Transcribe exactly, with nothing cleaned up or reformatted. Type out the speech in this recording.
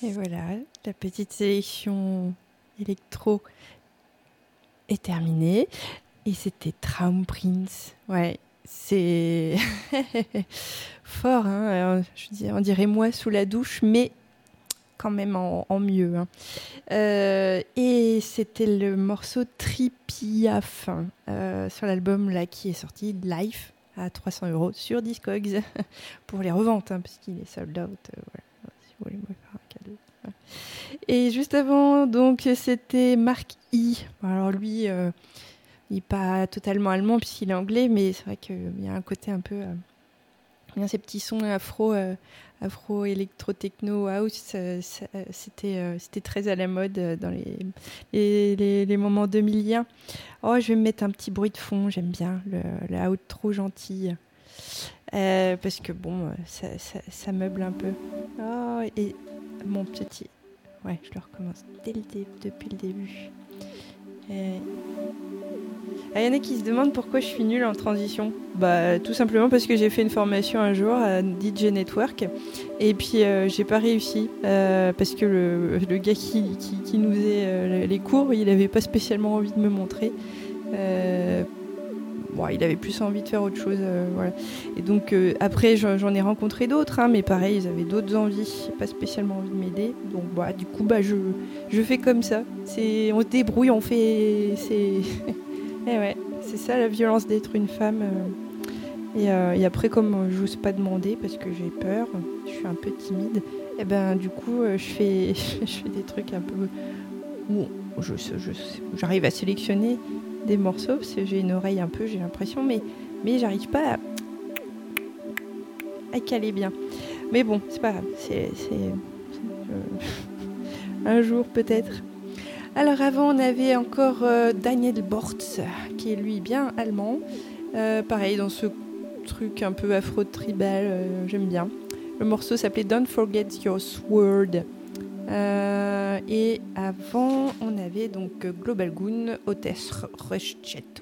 Et voilà, la petite sélection électro est terminée. Et c'était Traumprinz. Ouais, c'est fort, hein. Alors, je dis, on dirait moi sous la douche, mais quand même en, en mieux. Hein. Euh, et c'était le morceau Tripiaf euh, sur l'album là qui est sorti Live à trois cents euros sur Discogs pour les reventes, hein, parce qu'il est sold out. Euh, voilà, si vous voulez me faire un cadeau. Voilà. Et juste avant, donc c'était Mark I. Alors lui, euh, il n'est pas totalement allemand puisqu'il est anglais, mais c'est vrai qu'il y a un côté un peu. Euh, bien ces petits sons afro, euh, afro électro techno house, euh, c'était, euh, c'était très à la mode euh, dans les, les, les, les moments deux milliens. Oh, je vais me mettre un petit bruit de fond, j'aime bien le, le outro gentil. Euh, parce que bon, ça, ça, ça meuble un peu. Oh, et mon petit. Ouais, je le recommence dès le dé- depuis le début. Et... Ah, y en a qui se demandent pourquoi je suis nulle en transition. Bah, tout simplement parce que j'ai fait une formation un jour à D J Network et puis euh, j'ai pas réussi euh, parce que le, le gars qui, qui, qui nous faisait euh, les cours, il avait pas spécialement envie de me montrer. Euh, bon, il avait plus envie de faire autre chose. Euh, voilà. Et donc euh, après, j'en, j'en ai rencontré d'autres, hein, mais pareil, ils avaient d'autres envies, pas spécialement envie de m'aider. Donc bah, du coup, bah, je, je fais comme ça. C'est, on se débrouille, on fait... C'est... Et ouais, c'est ça la violence d'être une femme. Euh, et, euh, et après, comme euh, j'ose pas demander parce que j'ai peur, je suis un peu timide, et ben du coup, euh, je, fais, je fais des trucs un peu où je, je, je, j'arrive à sélectionner des morceaux parce que j'ai une oreille un peu, j'ai l'impression, mais, mais j'arrive pas à, à caler bien. Mais bon, c'est pas grave, c'est, c'est, c'est euh, un jour peut-être. Alors avant, on avait encore euh, Daniel Bortz, qui est lui bien allemand. Euh, pareil, dans ce truc un peu afro-tribal, euh, j'aime bien. Le morceau s'appelait Don't Forget Your Sword. Euh, et avant, on avait donc Global Goon, Hotess Rushjet.